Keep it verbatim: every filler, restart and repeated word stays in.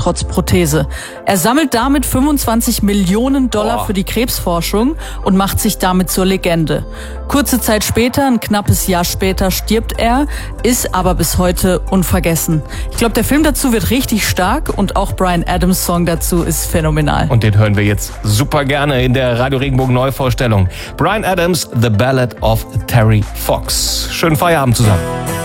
trotz Prothese. Er sammelt damit fünfundzwanzig Millionen Dollar oh. für die Krebsforschung und macht sich damit zur Legende. Kurze Zeit später, ein knappes Jahr später, stirbt er, ist aber bis heute unvergessen. Ich glaube, der Film dazu wird richtig stark und auch Bryan Adams Song dazu ist phänomenal. Und den hören wir jetzt super gerne in der Radio Regenbogen Neuvorstellung. Bryan Adams, The Ballad of Terry Fox. Schönen Feierabend zusammen.